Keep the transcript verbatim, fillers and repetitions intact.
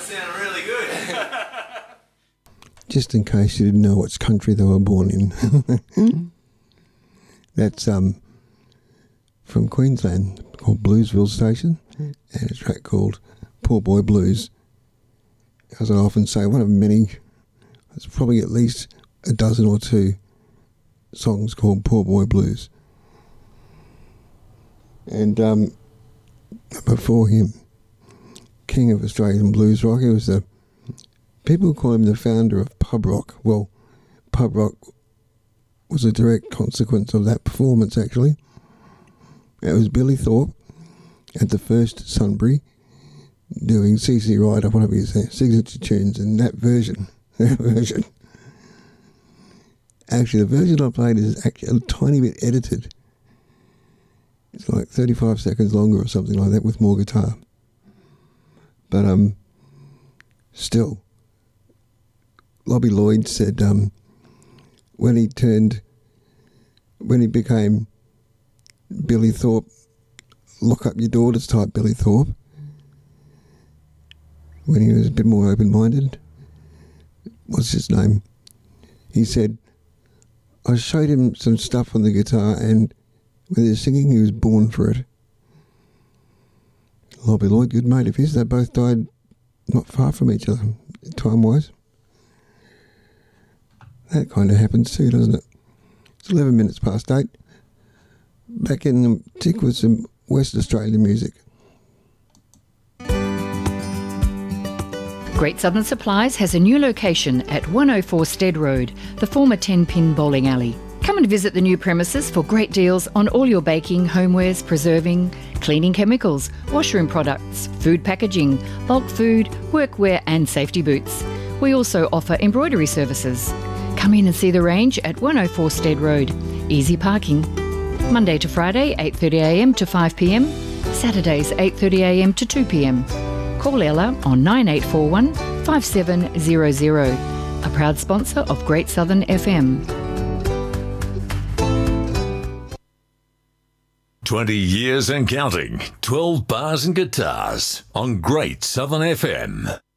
sounded really good. Just in case you didn't know which country they were born in. That's um, from Queensland, called Bluesville Station, and a track called Poor Boy Blues. As I often say, one of many, there's probably at least a dozen or two songs called Poor Boy Blues. And um, before him, King of Australian Blues Rock, he was the, people call him the founder of pub rock. Well, pub rock was a direct consequence of that performance, actually. It was Billy Thorpe at the first Sunbury doing C C Rider, one of his signature tunes, and that version, that version. Actually, the version I played is actually a tiny bit edited. It's like thirty-five seconds longer or something like that with more guitar. But um, still, Lobby Lloyd said um, when he turned, when he became Billy Thorpe, lock up your daughters type Billy Thorpe, when he was a bit more open-minded, what's his name? He said, I showed him some stuff on the guitar, and when he was singing, he was born for it. Lobby Lloyd, good mate of his, they both died not far from each other, time-wise. That kind of happens too, doesn't it? It's eleven minutes past eight. Back in the tick with some West Australian music. Great Southern Supplies has a new location at one oh four Stead Road, the former ten pin bowling alley. Come and visit the new premises for great deals on all your baking, homewares, preserving, cleaning chemicals, washroom products, food packaging, bulk food, workwear and safety boots. We also offer embroidery services. Come in and see the range at one oh four Stead Road. Easy parking. Monday to Friday, eight thirty a m to five p m. Saturdays, eight thirty a m to two p m. Call Ella on nine eight four one, five seven zero zero, a proud sponsor of Great Southern F M. twenty years and counting, twelve bars and guitars on Great Southern F M.